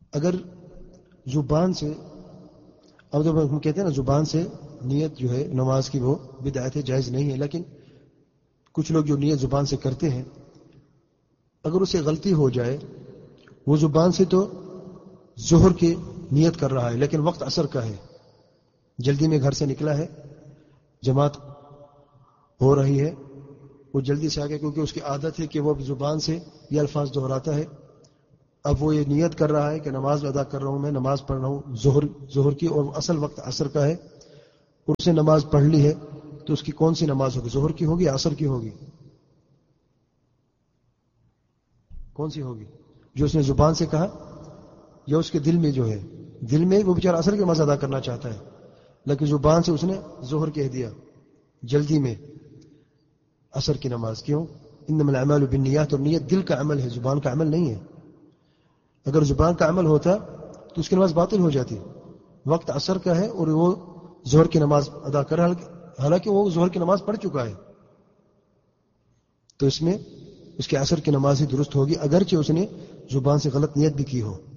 اگر زبان سے، اب جب ہم کہتے ہیں نا زبان سے نیت جو ہے نماز کی وہ بدعت ہے، جائز نہیں ہے، لیکن کچھ لوگ جو نیت زبان سے کرتے ہیں اگر اسے غلطی ہو جائے، وہ زبان سے تو ظہر کی نیت کر رہا ہے لیکن وقت عصر کا ہے، جلدی میں گھر سے نکلا ہے، جماعت ہو رہی ہے، وہ جلدی سے آگے کیونکہ اس کی عادت ہے کہ وہ زبان سے یہ الفاظ دہراتا ہے، اب وہ یہ نیت کر رہا ہے کہ نماز ادا کر رہا ہوں، میں نماز پڑھ رہا ہوں ظہر کی، اور اصل وقت عصر کا ہے، اور اس نے نماز پڑھ لی ہے، تو اس کی کون سی نماز ہوگی؟ ظہر کی ہوگی یا عصر کی ہوگی؟ کون سی ہوگی؟ جو اس نے زبان سے کہا یا اس کے دل میں جو ہے؟ دل میں وہ بیچارہ عصر کی نماز ادا کرنا چاہتا ہے لیکن زبان سے اس نے ظہر کہہ دیا جلدی میں، عصر کی نماز کیوں؟ انما الاعمال بالنیات، اور نیت دل کا عمل ہے، زبان کا عمل نہیں ہے۔ اگر زبان کا عمل ہوتا تو اس کی نماز باطل ہو جاتی، وقت عصر کا ہے اور وہ ظہر کی نماز ادا کر رہا ہے، حالانکہ وہ ظہر کی نماز پڑھ چکا ہے، تو اس میں اس کے عصر کی نماز ہی درست ہوگی اگرچہ اس نے زبان سے غلط نیت بھی کی ہو۔